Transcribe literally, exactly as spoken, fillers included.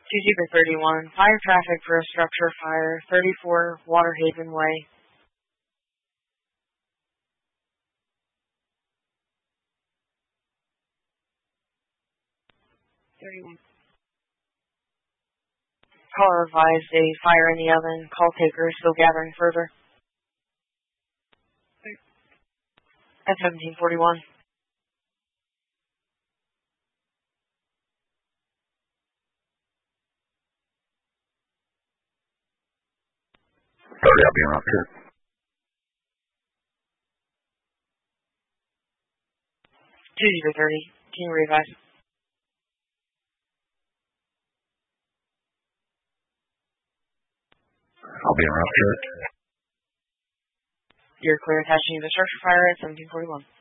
two zero thirty-one, fire traffic for a structure fire, thirty-four Waterhaven Way. thirty-one. Caller advised a fire in the oven. Call taker still gathering further. At seventeen forty-one. Sorry, I'll be around here. two zero thirty. Can you revise? I'll be around here. You're clear attaching to the structure fire at seventeen forty-one.